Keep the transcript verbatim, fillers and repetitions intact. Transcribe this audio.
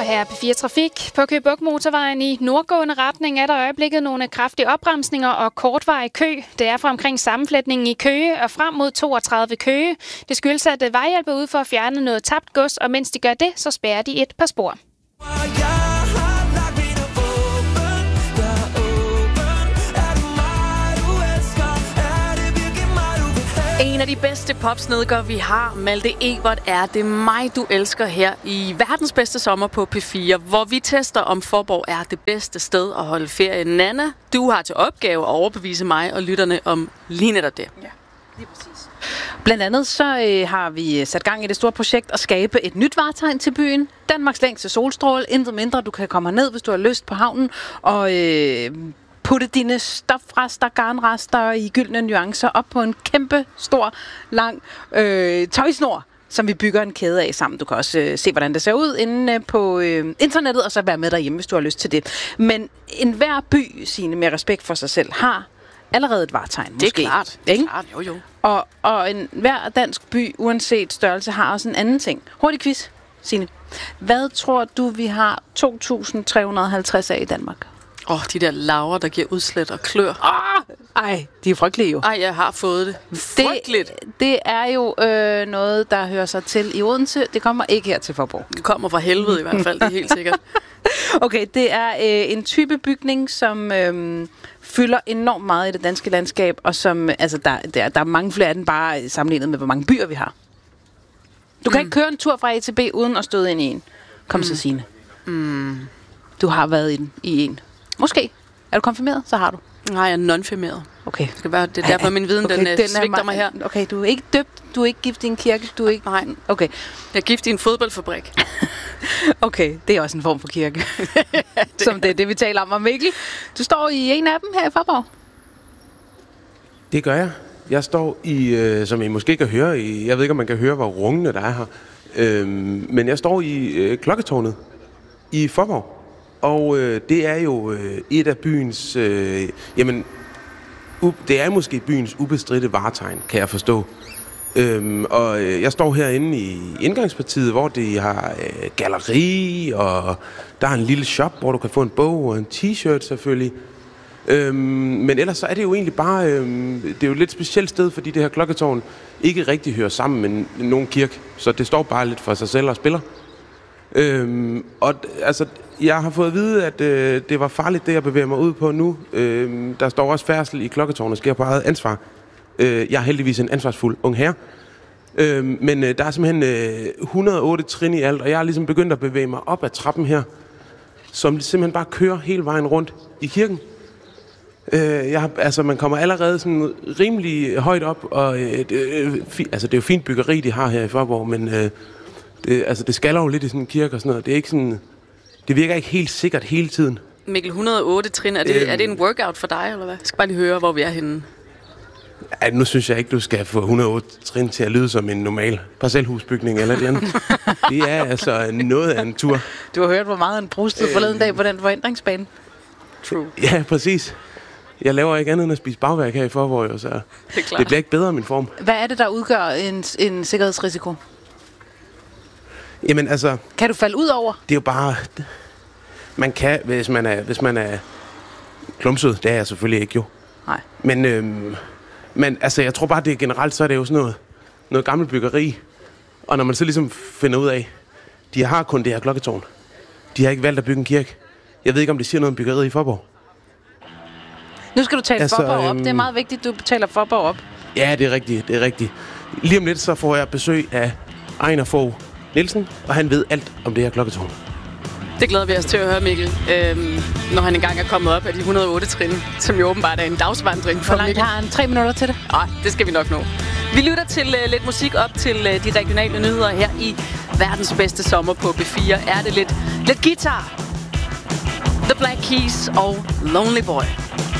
Og her er P fire Trafik. På Køge Bugt Motorvejen i nordgående retning er der i øjeblikket nogle kraftige opbremsninger og kortvarig kø. Det er fra omkring sammenflætningen i Køge og frem mod toogtredive Køge. Det skyldes, at vejhjælp er ude for at fjerne noget tabt gods, og mens de gør det, så spærrer de et par spor. En af de bedste popsnedker, vi har, Malte Ebert, er Det mig, du elsker her i verdens bedste sommer på P fire, hvor vi tester, om Faaborg er det bedste sted at holde ferie. Nana, du har til opgave at overbevise mig og lytterne om lige netop det. Ja, lige præcis. Blandt andet så øh, har vi sat gang i det store projekt at skabe et nyt vartegn til byen. Danmarks længste solstråle, intet mindre. Du kan komme herned, hvis du har lyst på havnen, og øh, putte dine stofrester, garnrester i gyldne nuancer op på en kæmpe, stor, lang øh, tøjsnor, som vi bygger en kæde af sammen. Du kan også øh, se, hvordan det ser ud inde øh, på øh, internettet, og så være med derhjemme, hvis du har lyst til det. Men enhver by, Signe, med respekt for sig selv, har allerede et vartegn, måske. Det er klart. Det er klart, jo jo. Og, og enhver dansk by, uanset størrelse, har også en anden ting. Hurtig quiz, Signe. Hvad tror du, vi har to tusind tre hundrede og halvtreds af i Danmark? Åh, oh, de der laver, der giver udslæt og klør. Ah, ej, de er frygtelige jo. Ej, jeg har fået det. Frygteligt. Det, det er jo øh, noget, der hører sig til i Odense. Det kommer ikke her til Faaborg. Det kommer fra helvede i hvert fald, det er helt sikkert. Okay, det er øh, en type bygning, som øh, fylder enormt meget i det danske landskab, og som, altså, der, der, der er mange flere af den bare sammenlignet med, hvor mange byer vi har. Du kan mm. ikke køre en tur fra A til B, uden at støde ind i en. Kom mm. så, Signe. Mm. Du har været i, den, i en. Måske. Er du konfirmeret? Så har du. Nej, jeg er non-firmeret. Okay. Det skal være, det er derfor, min viden okay, den, den svigter mig her. Okay, du er ikke døbt, du er ikke gift i en kirke, du er ikke... Nej. Okay. Jeg er gift i en fodboldfabrik. Okay, det er også en form for kirke. det Som det er det, vi taler om. Og Mikkel, du står i en af dem her i Faaborg. Det gør jeg. Jeg står i, øh, som I måske kan høre, i, jeg ved ikke, om man kan høre, hvor rungende der er her, øh, men jeg står i øh, klokketårnet i Faaborg. Og øh, det er jo øh, et af byens, øh, jamen, u- det er måske byens ubestridte vartegn, kan jeg forstå. Øhm, og øh, jeg står herinde i indgangspartiet, hvor de har øh, galleri, og der er en lille shop, hvor du kan få en bog og en t-shirt selvfølgelig. Øhm, men ellers så er det jo egentlig bare, øh, det er jo et lidt specielt sted, fordi det her klokketårn ikke rigtig hører sammen med nogen kirke, så det står bare lidt for sig selv og spiller. Øhm, og altså, jeg har fået at vide, at øh, det var farligt, det jeg bevæger mig ud på nu. Øhm, der står også færdsel i klokketårnet, sker på eget ansvar. Øh, jeg er heldigvis en ansvarsfuld ung herre. Øhm, men øh, der er simpelthen øh, et hundrede og otte trin i alt, og jeg har ligesom begyndt at bevæge mig op ad trappen her, som simpelthen bare kører hele vejen rundt i kirken. Øh, jeg har, altså, man kommer allerede sådan rimelig højt op, og øh, det, øh, fi, altså, det er jo fint byggeri, de har her i Faaborg, men øh, det, altså, det skaller jo lidt i sådan en kirke og sådan noget. Det er ikke sådan... Det virker ikke helt sikkert hele tiden. Mikkel, et hundrede og otte trin, er det, øhm, er det en workout for dig, eller hvad? Jeg skal bare lige høre, hvor vi er henne. Ja, nu synes jeg ikke, du skal få et hundrede og otte trin til at lyde som en normal parcelhusbygning eller det andet. Det er altså noget af en tur. Du har hørt, hvor meget han brustede øhm, forleden dag på den forhindringsbane. True. Ja, præcis. Jeg laver ikke andet end at spise bagværk her i Faaborg, så det, det bliver ikke bedre af min form. Hvad er det, der udgør en, en sikkerhedsrisiko? Jamen altså... Kan du falde ud over? Det er jo bare... Man kan, hvis man er, hvis man er klumset. Det er jeg selvfølgelig ikke jo. Nej. Men, øhm, men altså, jeg tror bare, det er generelt, så er det jo sådan noget, noget gammelt byggeri. Og når man så ligesom finder ud af, de har kun det her klokketårn. De har ikke valgt at bygge en kirke. Jeg ved ikke, om det siger noget om byggeriet i Faaborg. Nu skal du tale altså, Faaborg op. Øhm, det er meget vigtigt, du taler Faaborg op. Ja, det er rigtigt, det er rigtigt. Lige om lidt, så får jeg besøg af Ejner Fogh Nielsen, og han ved alt om det her klokketårn. Det glæder vi os til at høre, Mikkel, øhm, når han engang er kommet op af de et hundrede og otte trin, som jo åbenbart er en dagsvandring for Mikkel. Hvor langt har han? Tre minutter til det? Nej, det skal vi nok nå. Vi lytter til uh, lidt musik op til uh, de regionale nyheder her i verdens bedste sommer på B fire. Er det lidt, lidt guitar, The Black Keys og Lonely Boy.